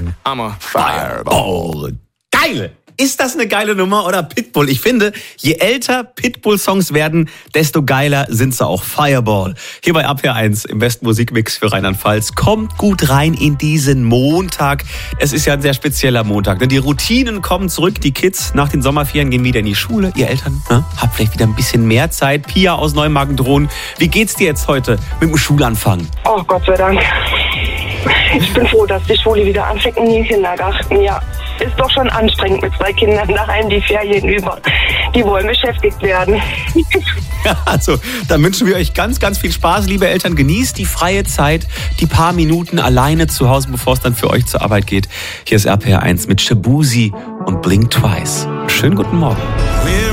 I'm a Fireball. Geil! Ist das eine geile Nummer oder Pitbull? Ich finde, je älter Pitbull-Songs werden, desto geiler sind sie auch. Fireball. Hier bei RPR1 im besten Musikmix für Rheinland-Pfalz. Kommt gut rein in diesen Montag. Es ist ja ein sehr spezieller Montag, denn die Routinen kommen zurück. Die Kids nach den Sommerferien gehen wieder in die Schule. Ihr Eltern habt vielleicht wieder ein bisschen mehr Zeit. Pia aus Neumagen-Drohnen. Wie geht's dir jetzt heute mit dem Schulanfang? Oh, Gott sei Dank. Ich bin froh, dass die Schule wieder anfängt in den Kindergarten, ja. Ist doch schon anstrengend mit 2 Kindern daheim, die Ferien über. Die wollen beschäftigt werden. Ja, also, dann wünschen wir euch ganz, ganz viel Spaß, liebe Eltern. Genießt die freie Zeit, die paar Minuten alleine zu Hause, bevor es dann für euch zur Arbeit geht. Hier ist RPR1 mit Shabuzi und Blink Twice. Schönen guten Morgen.